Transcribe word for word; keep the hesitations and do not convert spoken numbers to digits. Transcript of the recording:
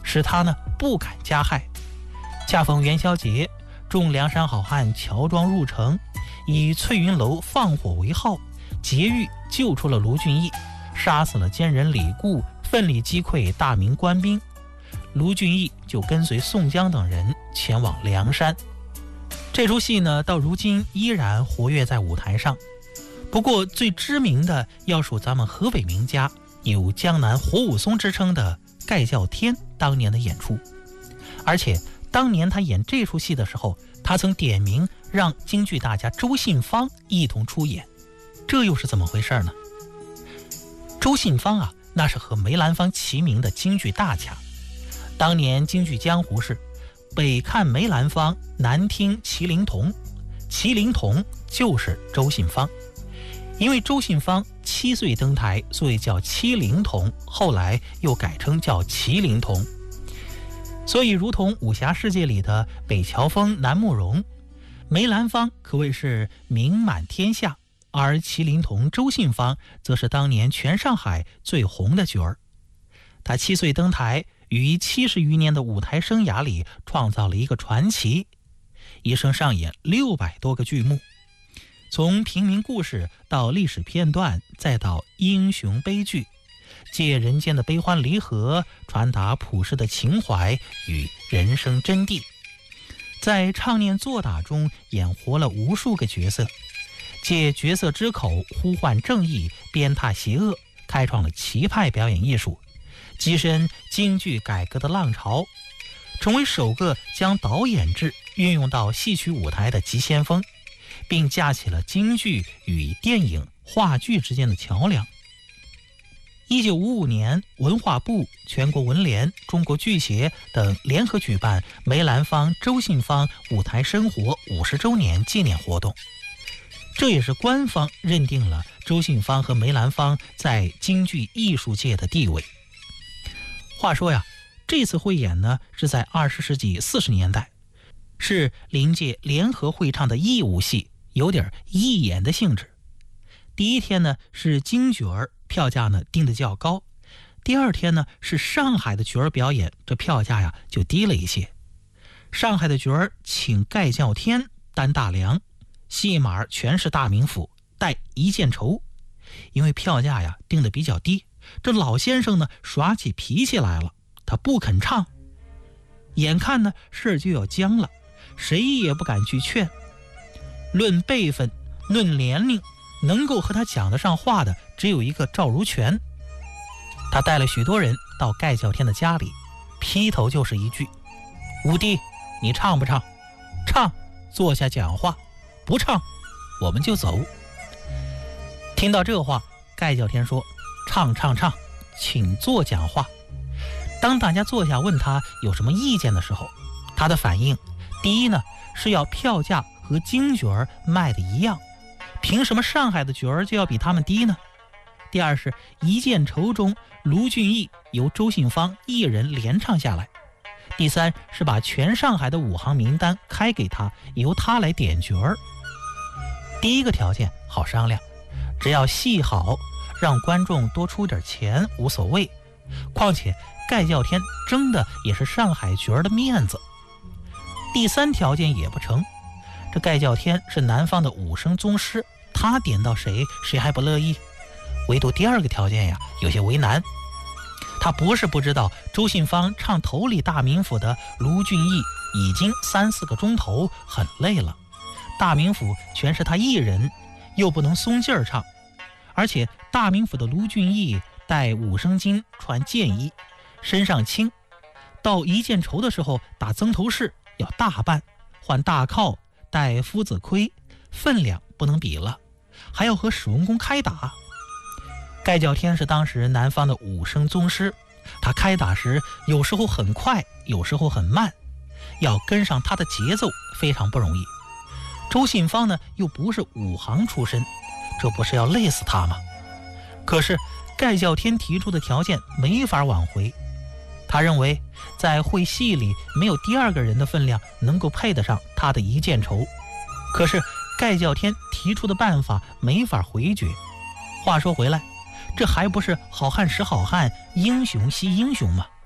使他呢不敢加害。恰逢元宵节，众梁山好汉乔装入城，以翠云楼放火为号，劫狱救出了卢俊义，杀死了奸人李固，奋力击溃大明官兵。卢俊义就跟随宋江等人前往梁山。这出戏呢，到如今依然活跃在舞台上。不过最知名的要数咱们河北名家，有江南火武松之称的盖叫天当年的演出。而且当年他演这出戏的时候，他曾点名让京剧大家周信芳一同出演。这又是怎么回事呢？周信芳啊，那是和梅兰芳齐名的京剧大家。当年京剧江湖是北看梅兰芳，南听麒麟童，麒麟童就是周信芳。因为周信芳七岁登台，所以叫七龄童，后来又改称叫麒麟童。所以如同武侠世界里的北乔峰、南慕容，梅兰芳可谓是名满天下，而麒麟童周信芳则是当年全上海最红的角儿。他七岁登台，于七十余年的舞台生涯里创造了一个传奇，一生上演六百多个剧目，从平民故事到历史片段，再到英雄悲剧，借人间的悲欢离合，传达普世的情怀与人生真谛。在唱念做打中演活了无数个角色，借角色之口呼唤正义，鞭挞邪恶，开创了奇派表演艺术，跻身京剧改革的浪潮，成为首个将导演制运用到戏曲舞台的急先锋，并架起了京剧与电影、话剧之间的桥梁。一九五五年，文化部、全国文联、中国剧协等联合举办梅兰芳、周信芳舞台生活五十周年纪念活动，这也是官方认定了周信芳和梅兰芳在京剧艺术界的地位。话说呀，这次汇演呢是在二十世纪四十年代，是临界联合会唱的义务戏，有点义演的性质。第一天呢是京角儿，票价呢定的较高；第二天呢是上海的角儿表演，这票价呀就低了一些。上海的角儿请盖叫天担大梁，戏码全是大名府，带一件绸。因为票价呀定的比较低，这老先生呢耍起脾气来了，他不肯唱。眼看呢事就要僵了，谁也不敢去劝。论辈分，论年龄，能够和他讲得上话的只有一个赵如权。他带了许多人到盖叫天的家里，劈头就是一句：五弟，你唱不唱？唱，坐下讲话；不唱，我们就走。听到这话，盖叫天说：唱唱唱，请坐讲话。当大家坐下问他有什么意见的时候，他的反应，第一呢是要票价和京角儿卖的一样，凭什么上海的角儿就要比他们低呢？第二是一件绸中卢俊义由周信芳一人连唱下来。第三是把全上海的五行名单开给他，由他来点角儿。第一个条件好商量，只要戏好，让观众多出点钱无所谓。况且盖叫天争的也是上海角儿的面子。第三条件也不成，这盖叫天是南方的武生宗师，他点到谁，谁还不乐意。唯独第二个条件呀，有些为难。他不是不知道周信芳唱头里大名府的卢俊义已经三四个钟头，很累了。大名府全是他一人，又不能松劲儿唱。而且大名府的卢俊义戴五生巾，穿箭衣，身上轻，到一件绸的时候打曾头市要大扮，换大靠，戴夫子盔，分量不能比了，还要和史文恭开打。盖叫天是当时南方的武生宗师，他开打时有时候很快，有时候很慢，要跟上他的节奏非常不容易。周信芳呢又不是武行出身，这不是要累死他吗？可是盖叫天提出的条件没法挽回，他认为在会戏里没有第二个人的分量能够配得上他的一件绸。可是盖叫天提出的办法没法回绝。话说回来，这还不是好汉使好汉，英雄惜英雄吗？